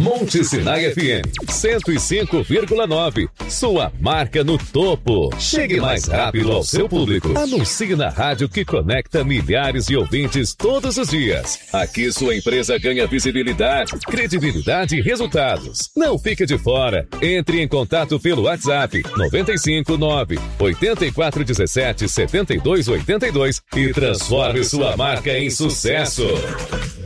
Monte Sinai FM 105,9. Sua marca no topo. Chegue mais rápido ao seu público. Anuncie na rádio que conecta milhares de ouvintes todos os dias. Aqui sua empresa ganha visibilidade, credibilidade e resultados. Não fique de fora. Entre em contato pelo WhatsApp 959 8417 7282 e transforme sua marca em sucesso.